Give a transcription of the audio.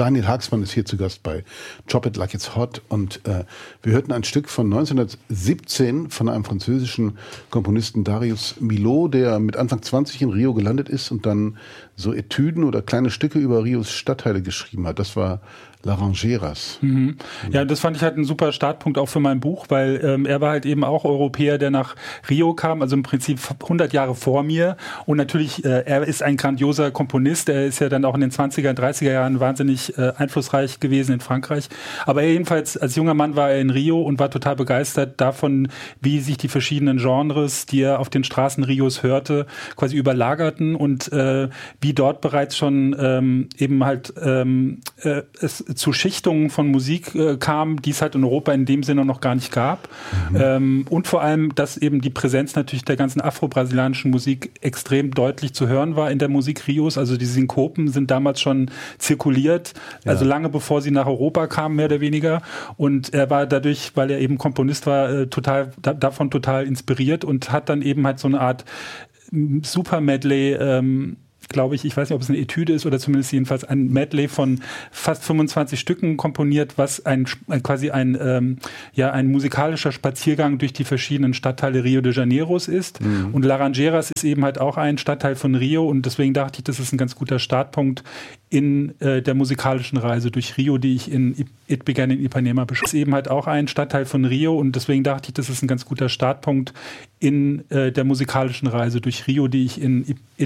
Daniel Haagsmann ist hier zu Gast bei Chop It Like It's Hot und wir hörten ein Stück von 1917 von einem französischen Komponisten Darius Milhaud, der mit Anfang 20 in Rio gelandet ist und dann so Etüden oder kleine Stücke über Rios Stadtteile geschrieben hat. Das war Laranjeiras. Mhm. Ja, das fand ich halt ein super Startpunkt auch für mein Buch, weil er war halt eben auch Europäer, der nach Rio kam, also im Prinzip 100 Jahre vor mir. Und natürlich, er ist ein grandioser Komponist. Er ist ja dann auch in den 20er, 30er Jahren wahnsinnig einflussreich gewesen in Frankreich. Aber jedenfalls, als junger Mann war er in Rio und war total begeistert davon, wie sich die verschiedenen Genres, die er auf den Straßen Rios hörte, quasi überlagerten und wie dort bereits schon eben halt es zu Schichtungen von Musik kam, die es halt in Europa in dem Sinne noch gar nicht gab. Und vor allem, dass eben die Präsenz natürlich der ganzen afro-brasilianischen Musik extrem deutlich zu hören war in der Musik Rios. Also die Synkopen sind damals schon zirkuliert, also lange bevor sie nach Europa kamen, mehr oder weniger. Und er war dadurch, weil er eben Komponist war, davon total inspiriert und hat dann eben halt so eine Art Super-Medley, glaube ich weiß nicht, ob es eine Etüde ist oder zumindest jedenfalls ein Medley von fast 25 Stücken komponiert, was quasi ein musikalischer Spaziergang durch die verschiedenen Stadtteile Rio de Janeiros ist. Und Laranjeiras ist eben halt auch ein Stadtteil von Rio und deswegen dachte ich, das ist ein ganz guter Startpunkt in der musikalischen Reise durch Rio, die ich in It Began in Ipanema beschreibe. Ist eben halt auch ein Stadtteil von Rio und deswegen dachte ich, das ist ein ganz guter Startpunkt in der musikalischen Reise durch Rio, die ich in